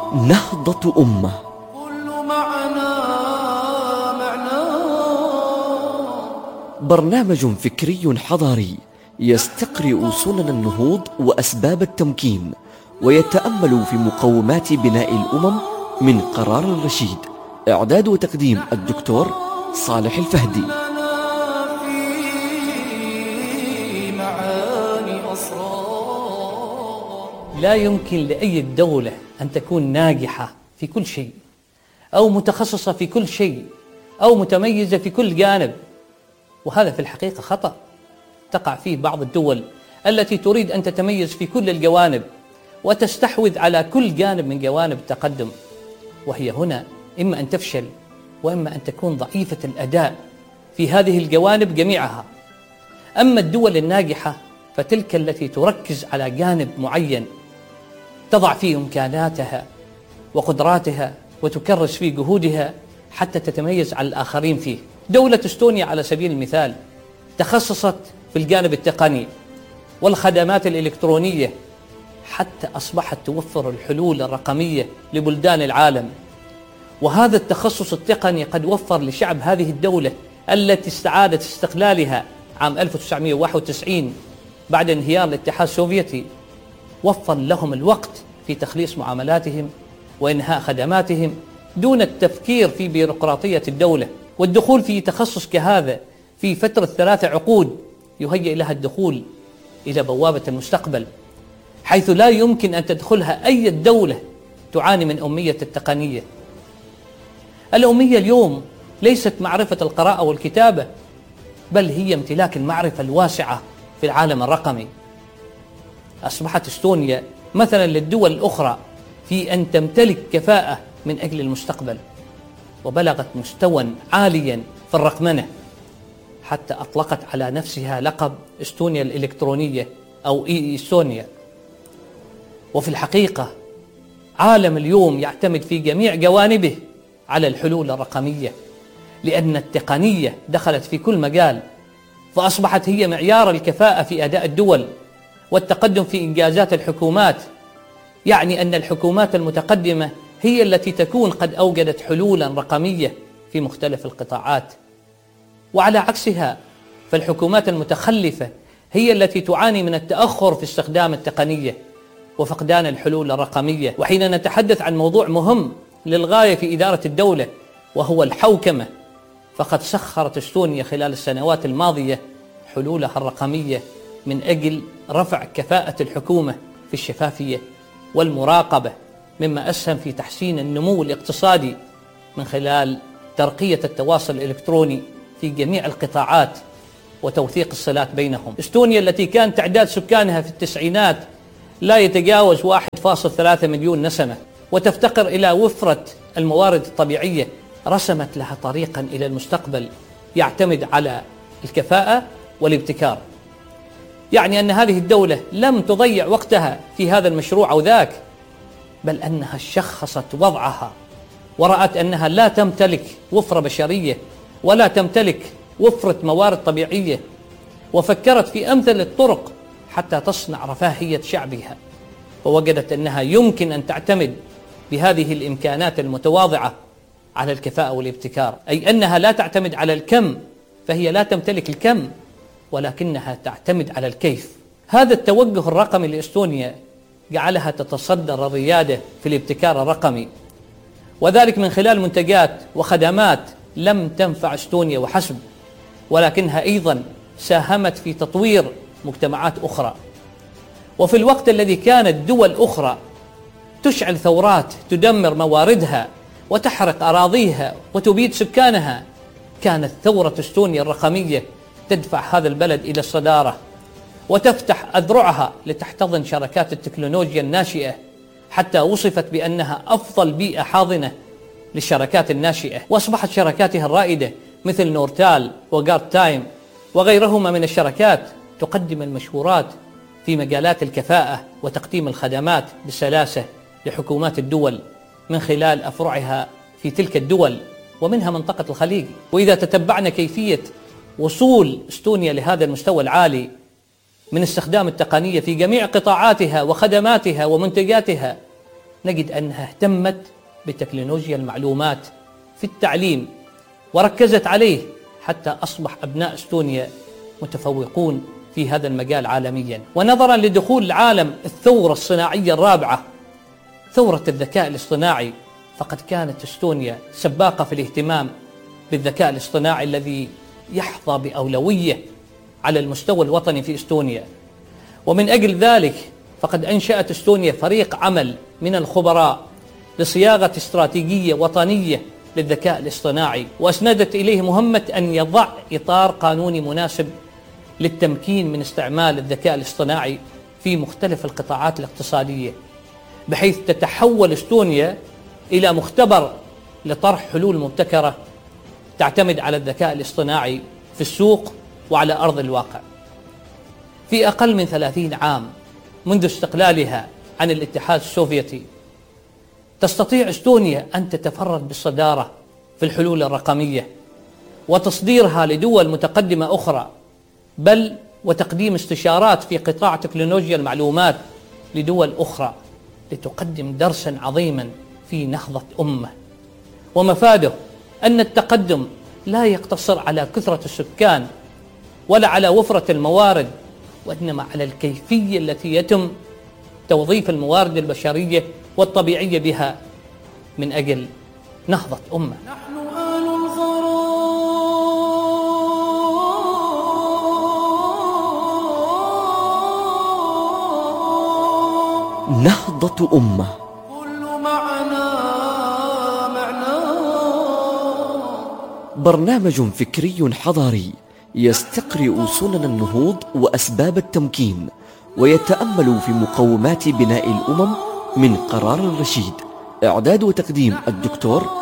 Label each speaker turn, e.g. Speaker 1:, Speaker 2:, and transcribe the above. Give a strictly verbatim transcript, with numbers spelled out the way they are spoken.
Speaker 1: نهضة أمة.
Speaker 2: كل معنى معنى
Speaker 1: برنامج فكري حضاري يستقرئ سنن النهوض وأسباب التمكين، ويتأمل في مقومات بناء الأمم من قرار رشيد. إعداد وتقديم الدكتور صالح الفهدي.
Speaker 3: لا يمكن لأي دولة أن تكون ناجحة في كل شيء، أو متخصصة في كل شيء، أو متميزة في كل جانب، وهذا في الحقيقة خطأ تقع فيه بعض الدول التي تريد أن تتميز في كل الجوانب وتستحوذ على كل جانب من جوانب التقدم، وهي هنا إما أن تفشل وإما أن تكون ضعيفة الأداء في هذه الجوانب جميعها. أما الدول الناجحة فتلك التي تركز على جانب معين، تضع فيه إمكاناتها وقدراتها وتكرس فيه جهودها حتى تتميز على الآخرين فيه. دولة استونيا على سبيل المثال تخصصت في الجانب التقني والخدمات الإلكترونية حتى أصبحت توفر الحلول الرقمية لبلدان العالم، وهذا التخصص التقني قد وفر لشعب هذه الدولة التي استعادت استقلالها عام ألف وتسعمائة وواحد وتسعين بعد انهيار الاتحاد السوفيتي، وفر لهم الوقت في تخليص معاملاتهم وإنهاء خدماتهم دون التفكير في بيروقراطية الدولة. والدخول في تخصص كهذا في فترة ثلاثة عقود يهيئ لها الدخول إلى بوابة المستقبل، حيث لا يمكن أن تدخلها أي دولة تعاني من أمية التقنية. الأمية اليوم ليست معرفة القراءة والكتابة، بل هي امتلاك المعرفة الواسعة في العالم الرقمي. أصبحت استونيا مثلا للدول الأخرى في أن تمتلك كفاءة من أجل المستقبل، وبلغت مستوى عاليا في الرقمنة حتى أطلقت على نفسها لقب استونيا الإلكترونية أو إي إستونيا. وفي الحقيقة عالم اليوم يعتمد في جميع جوانبه على الحلول الرقمية، لأن التقنية دخلت في كل مجال، فأصبحت هي معيار الكفاءة في أداء الدول والتقدم في إنجازات الحكومات. يعني أن الحكومات المتقدمة هي التي تكون قد أوجدت حلولا رقمية في مختلف القطاعات، وعلى عكسها فالحكومات المتخلفة هي التي تعاني من التأخر في استخدام التقنية وفقدان الحلول الرقمية. وحين نتحدث عن موضوع مهم للغاية في إدارة الدولة وهو الحوكمة، فقد سخرت استونيا خلال السنوات الماضية حلولها الرقمية من أجل رفع كفاءة الحكومة في الشفافية والمراقبة، مما أسهم في تحسين النمو الاقتصادي من خلال ترقية التواصل الإلكتروني في جميع القطاعات وتوثيق الصلات بينهم. استونيا التي كان تعداد سكانها في التسعينات لا يتجاوز واحد فاصلة ثلاثة مليون نسمة وتفتقر إلى وفرة الموارد الطبيعية، رسمت لها طريقا إلى المستقبل يعتمد على الكفاءة والابتكار. يعني أن هذه الدولة لم تضيع وقتها في هذا المشروع أو ذاك، بل أنها شخصت وضعها ورأت أنها لا تمتلك وفرة بشرية ولا تمتلك وفرة موارد طبيعية، وفكرت في أمثل الطرق حتى تصنع رفاهية شعبها، ووجدت أنها يمكن أن تعتمد بهذه الإمكانات المتواضعة على الكفاءة والابتكار، أي أنها لا تعتمد على الكم، فهي لا تمتلك الكم ولكنها تعتمد على الكيف. هذا التوجه الرقمي لإستونيا جعلها تتصدر الريادة في الابتكار الرقمي، وذلك من خلال منتجات وخدمات لم تنفع استونيا وحسب، ولكنها أيضا ساهمت في تطوير مجتمعات أخرى. وفي الوقت الذي كانت دول أخرى تشعل ثورات تدمر مواردها وتحرق أراضيها وتبيد سكانها، كانت ثورة استونيا الرقمية تدفع هذا البلد إلى الصدارة وتفتح أذرعها لتحتضن شركات التكنولوجيا الناشئة، حتى وصفت بأنها أفضل بيئة حاضنة للشركات الناشئة. وأصبحت شركاتها الرائدة مثل نورتال وغارد تايم وغيرهما من الشركات تقدم المشهورات في مجالات الكفاءة وتقديم الخدمات بسلاسة لحكومات الدول من خلال أفرعها في تلك الدول ومنها منطقة الخليج. وإذا تتبعنا كيفية وصول استونيا لهذا المستوى العالي من استخدام التقنية في جميع قطاعاتها وخدماتها ومنتجاتها، نجد أنها اهتمت بتكنولوجيا المعلومات في التعليم وركزت عليه حتى أصبح أبناء استونيا متفوقون في هذا المجال عالميا. ونظرا لدخول العالم الثورة الصناعية الرابعة، ثورة الذكاء الاصطناعي، فقد كانت استونيا سباقة في الاهتمام بالذكاء الاصطناعي الذي يحظى بأولوية على المستوى الوطني في استونيا. ومن أجل ذلك فقد أنشأت استونيا فريق عمل من الخبراء لصياغة استراتيجية وطنية للذكاء الاصطناعي، وأسندت إليه مهمة أن يضع إطار قانوني مناسب للتمكين من استعمال الذكاء الاصطناعي في مختلف القطاعات الاقتصادية، بحيث تتحول استونيا إلى مختبر لطرح حلول مبتكرة تعتمد على الذكاء الاصطناعي في السوق وعلى أرض الواقع. في أقل من ثلاثين عام منذ استقلالها عن الاتحاد السوفيتي، تستطيع استونيا أن تتفرد بالصدارة في الحلول الرقمية وتصديرها لدول متقدمة أخرى، بل وتقديم استشارات في قطاع تكنولوجيا المعلومات لدول أخرى، لتقدم درسا عظيما في نهضة أمة. ومفاده أن التقدم لا يقتصر على كثرة السكان ولا على وفرة الموارد، وإنما على الكيفية التي يتم توظيف الموارد البشرية والطبيعية بها من أجل نهضة أمة.
Speaker 2: نحن أهل الغرام.
Speaker 1: نهضة أمة،
Speaker 2: كل معنى معنى.
Speaker 1: برنامج فكري حضاري يستقرئ سنن النهوض وأسباب التمكين، ويتأمل في مقومات بناء الأمم من قرار الرشيد. إعداد وتقديم الدكتور